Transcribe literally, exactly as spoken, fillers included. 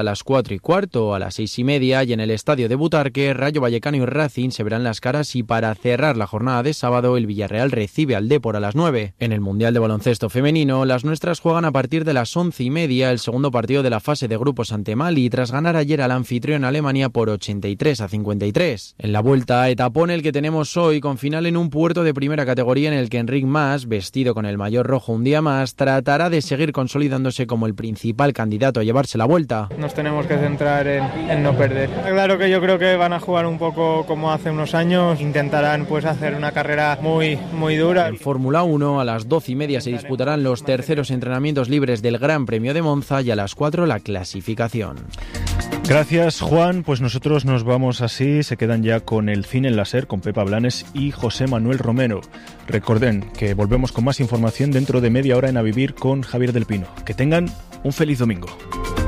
A las cuatro y cuarto, a las seis y media, y en el estadio de Butarque, Rayo Vallecano y Racing se verán las caras, y para cerrar la jornada de sábado, el Villarreal recibe al Depor a las nueve. En el Mundial de Baloncesto Femenino, las nuestras juegan a partir de las once y media el segundo partido de la fase de grupos ante Mali, tras ganar ayer al anfitrión Alemania por ochenta y tres a cincuenta y tres. En la vuelta, etapón el que tenemos hoy, con final en un puerto de primera categoría en el que Enric Mas, vestido con el maillot rojo un día más, tratará de seguir consolidándose como el principal candidato a llevarse la vuelta. Nos tenemos que centrar en, en no perder. Claro que yo creo que van a jugar un poco como hace unos años, intentarán pues hacer una carrera muy, muy dura. En Fórmula uno, a las doce y media se disputarán los terceros entrenamientos libres del Gran Premio de Monza, y a las cuatro la clasificación. Gracias, Juan. Pues nosotros nos vamos así, se quedan ya con el Cine en la SER, con Pepa Blanes y José Manuel Romero. Recuerden que volvemos con más información dentro de media hora en A Vivir con Javier del Pino. Que tengan un feliz domingo.